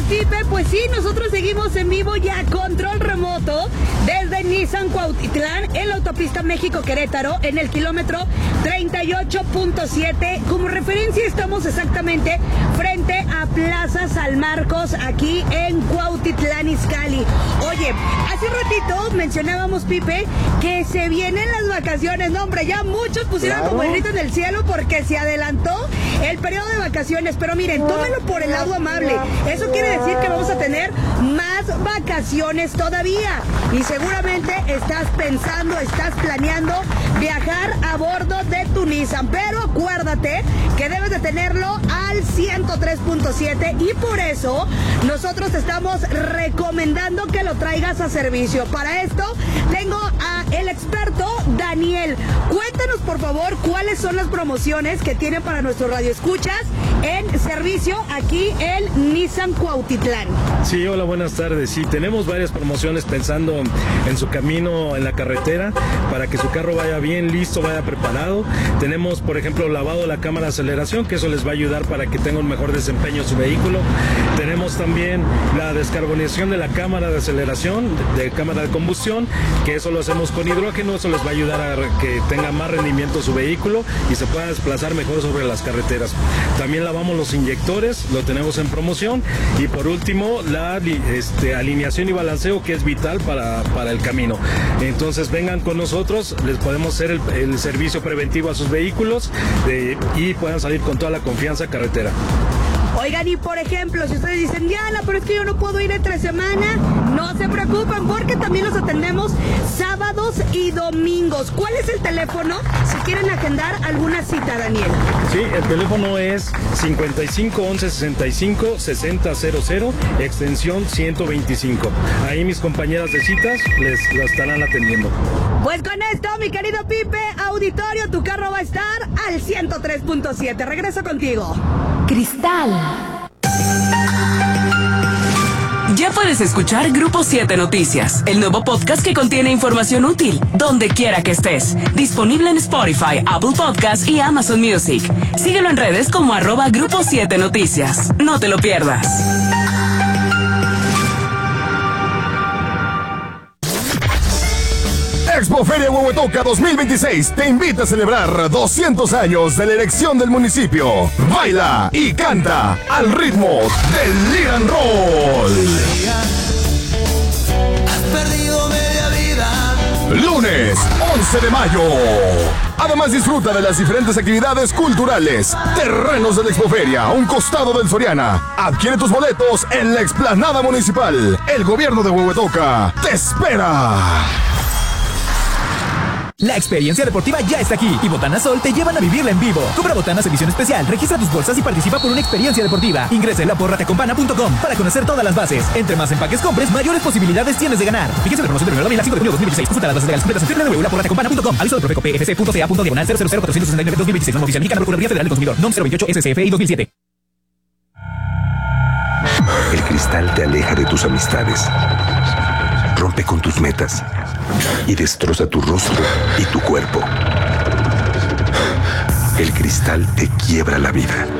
Pipe, pues sí, nosotros seguimos en vivo ya, control remoto, desde Nissan Cuautitlán, en la autopista México-Querétaro, en el kilómetro 38.7. Como referencia estamos exactamente frente a Plaza San Marcos, aquí en Cuautitlán Izcalli. Oye, hace un ratito mencionábamos, Pipe, que se vienen las vacaciones. No, hombre, ya muchos pusieron como el grito en el cielo porque se adelantó el periodo de vacaciones. Pero miren, tómenlo por el lado amable. Eso quiere decir que vamos a tener más vacaciones todavía. Y seguramente estás pensando, estás planeando viajar a bordo de tu Nissan. Pero acuérdate que debes de tenerlo al 103.7 y por eso nosotros te estamos recomendando que lo traigas a servicio. Para esto tengo a el experto Daniel. Cuéntanos por favor cuáles son las promociones que tienen para nuestros radioescuchas en servicio aquí en Nissan Cuautitlán. Sí, hola, buenas tardes. Sí, tenemos varias promociones pensando en su camino en la carretera para que su carro vaya bien listo, vaya preparado. Tenemos, por ejemplo, lavado de la cámara de aceleración, que eso les va a ayudar para que tenga un mejor desempeño su vehículo. Tenemos también la descarbonización de la cámara de aceleración, de cámara de combustión, que eso lo hacemos con hidrógeno. Eso les va a ayudar a que tenga más rendimiento su vehículo y se pueda desplazar mejor sobre las carreteras. También lavamos los inyectores, lo tenemos en promoción. Y por último, la alineación y balanceo, que es vital para el camino. Entonces vengan con nosotros, les podemos hacer el servicio preventivo a sus vehículos y puedan salir con toda la confianza a carretera. Oigan, y por ejemplo, si ustedes dicen, Diana, pero es que yo no puedo ir entre semana, no se preocupen porque también los atendemos sábados y domingos. ¿Cuál es el teléfono si quieren agendar alguna cita, Daniel? Sí, el teléfono es 55 11 65 60 00, extensión 125. Ahí mis compañeras de citas la estarán atendiendo. Pues con esto, mi querido Pipe, auditorio, tu carro va a estar al 103.7. Regreso contigo. Cristal. Ya puedes escuchar Grupo 7 Noticias, el nuevo podcast que contiene información útil, donde quiera que estés. Disponible en Spotify, Apple Podcasts y Amazon Music. Síguelo en redes como @Grupo 7 Noticias. No te lo pierdas. Expoferia Huehuetoca 2026 te invita a celebrar 200 años de la elección del municipio. Baila y canta al ritmo del Lead and Roll. Has perdido media vida. Lunes 11 de mayo. Además disfruta de las diferentes actividades culturales. Terrenos de la Expoferia, un costado del Soriana. Adquiere tus boletos en la explanada municipal. El gobierno de Huehuetoca te espera. La experiencia deportiva ya está aquí y Botanas Sol te llevan a vivirla en vivo. Compra botanas edición especial, registra tus bolsas y participa por una experiencia deportiva. Ingresa en laporrateacompana.com para conocer todas las bases. Entre más empaques compres, mayores posibilidades tienes de ganar. Fíjese la promoción del 1 de 5 de junio 2016. Consulta las bases legales completas en www.laporrateacompana.com. Aviso del Profeco PFC.ca.diagonal 00469-2026. Norma oficial mexicana Procuraduría Federal del Consumidor. NOM 028 SCFI 2007. El cristal te aleja de tus amistades, rompe con tus metas y destroza tu rostro y tu cuerpo. El cristal te quiebra la vida.